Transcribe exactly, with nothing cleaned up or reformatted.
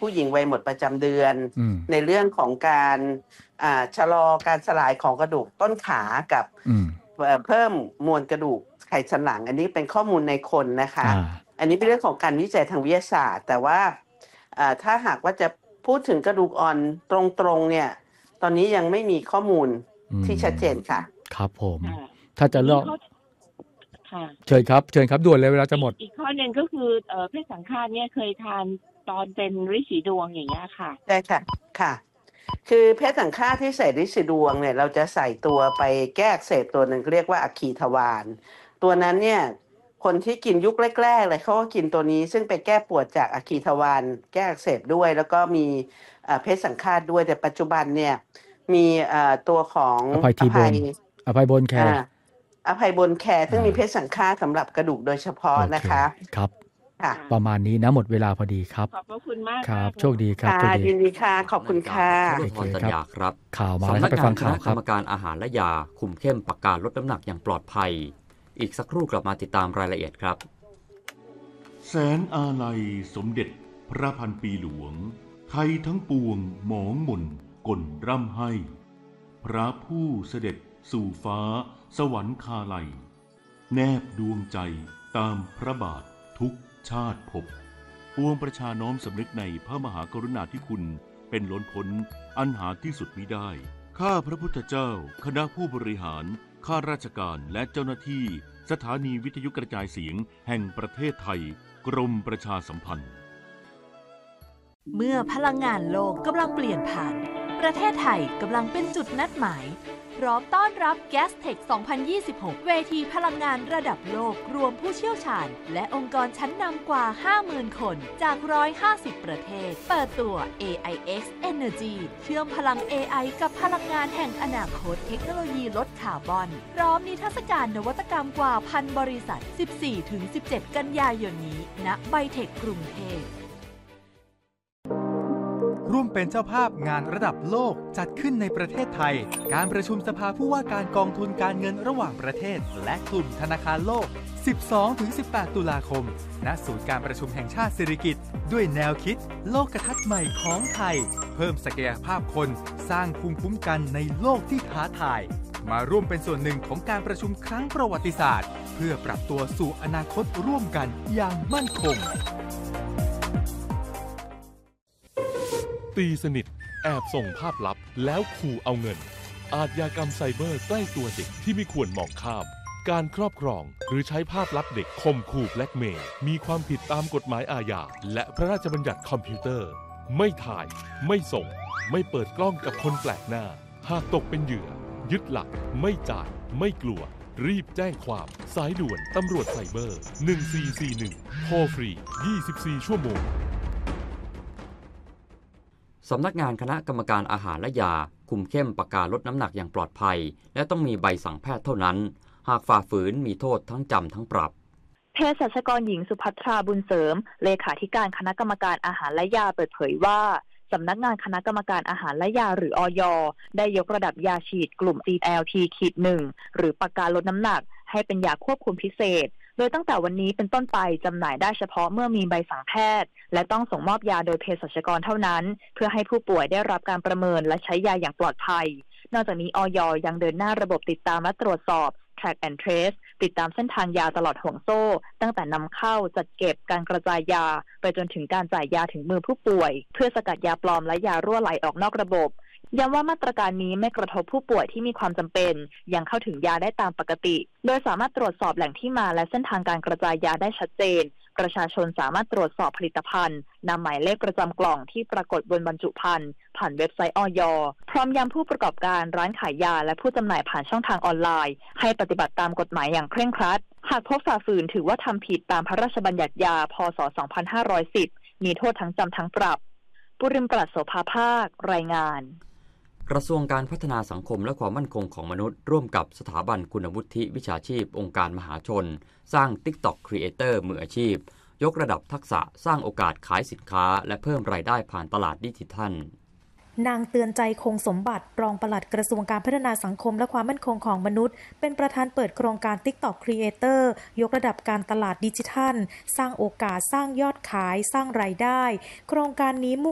ผู้หญิงวัยหมดประจำเดือนในเรื่องของการชะลอการสลายของกระดูกต้นขากับเพิ่มมวลกระดูกไขสันหลังอันนี้เป็นข้อมูลในคนนะคะอันนี้เป็นเรื่องของการวิจัยทางวิทยาศาสตร์แต่ว่าถ้าหากว่าจะพูดถึงกระดูกอ่อนตรงๆเนี่ยตอนนี้ยังไม่มีข้อมูลที่ชัดเจนค่ะครับผมถ้าจะเลือกเชิญครับเชิญครับด่วนเลยเวลาจะหมดอีกข้อหนึ่งก็คือเพศสังฆาตเนี่ยเคยทานตอนเป็นฤทธิ์สีดวงอย่างเงี้ยค่ะใช่ค่ะค่ะคือเพศสังฆาตที่ใส่ฤทธิ์สีดวงเนี่ยเราจะใส่ตัวไปแก้อักเสบตัวหนึ่งเรียกว่าอะคีทวารตัวนั้นเนี่ยคนที่กินยุคแรกๆเลยเขาก็กินตัวนี้ซึ่งไปแก้ปวดจากอะคีทวารแก้อักเสบด้วยแล้วก็มีเพศสังฆาตด้วยแต่ปัจจุบันเนี่ยมีตัวของอภัยทีบนอภัยบนแคร์อภัยบนแคร์ซึ่งมีเพศสังฆาตสำหรับกระดูกโดยเฉพาะนะคะครับประมาณนี้นะหมดเวลาพอดีครับขอบพระคุณมากครับโชคดีครับโชคดียินดีค่ะขอบคุณค่ะพรสัญญาครับข่าวมาแล้วไปฟังข่าวครับสำนักงานคณะกรรมการอาหารและยาคุมเข้มประกาศลดน้ำหนักอย่างปลอดภัยอีกสักครู่กลับมาติดตามรายละเอียดครับแสนอาลัยสมเด็จพระพันปีหลวงไทยทั้งปวงหมองหม่นก่นร่ำให้พระผู้เสด็จสู่ฟ้าสวรรคาลัยแนบดวงใจตามพระบาททุกชาติภพปวงประชาน้อมสำนึกในพระมหากรุณาธิคุณเป็นล้นพ้นอันหาที่สุดมิได้ข้าพระพุทธเจ้าคณะผู้บริหารข้าราชการและเจ้าหน้าที่สถานีวิทยุกระจายเสียงแห่งประเทศไทยกรมประชาสัมพันธ์เมื่อพลังงานโลกกำลังเปลี่ยนผ่านประเทศไทยกำลังเป็นจุดนัดหมายพร้อมต้อนรับ แกสเทค สองพันยี่สิบหก เวทีพลังงานระดับโลกรวมผู้เชี่ยวชาญและองค์กรชั้นนำกว่า ห้าหมื่น คนจากหนึ่งร้อยห้าสิบประเทศเปิดตัว เอ ไอ เอ็กซ์ Energy เชื่อมพลัง เอ ไอ กับพลังงานแห่งอนาคตเทคโนโลยีลดคาร์บอนพร้อมนิทรรศการนวัตกรรมกว่าพันบริษัท สิบสี่ถึงสิบเจ็ด กันยายนนี้ณไบเทคกรุงเทพร่วมเป็นเจ้าภาพงานระดับโลกจัดขึ้นในประเทศไทยการประชุมสภาผู้ว่าการกองทุนการเงินระหว่างประเทศและกลุ่มธนาคารโลก สิบสองถึงสิบแปด ตุลาคมณศูนย์การประชุมแห่งชาติสิริกิติ์ด้วยแนวคิดโลกทัศน์ใหม่ของไทยเพิ่มศักยภาพคนสร้างภูมิคุ้มกันในโลกที่ท้าทายมาร่วมเป็นส่วนหนึ่งของการประชุมครั้งประวัติศาสตร์เพื่อปรับตัวสู่อนาคตร่วมกันอย่างมั่นคงตีสนิทแอบส่งภาพลับแล้วขู่เอาเงินอาชญากรรมไซเบอร์ใกล้ตัวเด็กที่ไม่ควรมองข้ามการครอบครองหรือใช้ภาพลับเด็กข่มขู่แบล็กเมย์มีความผิดตามกฎหมายอาญาและพระราชบัญญัติคอมพิวเตอร์ไม่ถ่ายไม่ส่งไม่เปิดกล้องกับคนแปลกหน้าหากตกเป็นเหยื่อยึดหลักไม่จ่ายไม่กลัวรีบแจ้งความสายด่วนตำรวจไซเบอร์หนึ่งสี่สี่หนึ่งโทรฟรียี่สิบสี่ชั่วโมงสำนักงานคณะกรรมการอาหารและยาคุมเข้มประกาศลดน้ำหนักอย่างปลอดภัยและต้องมีใบสั่งแพทย์เท่านั้นหากฝ่าฝืนมีโทษทั้งจำทั้งปรับเภสัชกรหญิงสุภัทราบุญเสริมเลขาธิการคณะกรรมการอาหารและยาเปิดเผยว่าสำนักงานคณะกรรมการอาหารและยาหรืออย.ได้ยกระดับยาฉีดกลุ่ม ซี แอล ที หนึ่ง หรือประกาศลดน้ำหนักให้เป็นยาควบคุมพิเศษโดยตั้งแต่วันนี้เป็นต้นไปจำหน่ายได้เฉพาะเมื่อมีใบสั่งแพทย์และต้องส่งมอบยาโดยเภสัชกรเท่านั้นเพื่อให้ผู้ป่วยได้รับการประเมินและใช้ยาอย่างปลอดภัยนอกจากนี้อย.ยังเดินหน้าระบบติดตามและตรวจสอบ track and trace ติดตามเส้นทางยาตลอดห่วงโซ่ตั้งแต่นำเข้าจัดเก็บการกระจายยาไปจนถึงการจ่ายยาถึงมือผู้ป่วยเพื่อสกัดยาปลอมและยารั่วไหลออกนอกระบบย้ำว่ามาตรการนี้ไม่กระทบผู้ป่วยที่มีความจำเป็นยังเข้าถึงยาได้ตามปกติโดยสามารถตรวจสอบแหล่งที่มาและเส้นทางการกระจายยาได้ชัดเจนประชาชนสามารถตรวจสอบผลิตภัณฑ์นำหมายเลขประจำกล่องที่ปรากฏบนบรรจุภัณฑ์ผ่านเว็บไซต์อย.พร้อมย้ำผู้ประกอบการร้านขายยาและผู้จำหน่ายผ่านช่องทางออนไลน์ให้ปฏิบัติตามกฎหมายอย่างเคร่งครัดหากพบฝ่าฝืนถือว่าทำผิดตามพระราชบัญญัติยาพ.ศ. สองพันห้าร้อยสิบมีโทษทั้งจำทั้งปรับปุริมปรัชโสภาภาครายงานกระทรวงการพัฒนาสังคมและความมั่นคงของมนุษย์ร่วมกับสถาบันคุณวุฒิวิชาชีพองค์การมหาชนสร้าง TikTok Creator มืออาชีพยกระดับทักษะสร้างโอกาสขายสินค้าและเพิ่มรายได้ผ่านตลาดดิจิทัลนางเตือนใจคงสมบัติรองปลัดกระทรวงการพัฒนาสังคมและความมั่นคงของมนุษย์เป็นประธานเปิดโครงการ TikTok Creator ยกระดับการตลาดดิจิทัลสร้างโอกาสสร้างยอดขายสร้างรายได้โครงการนี้มุ่ง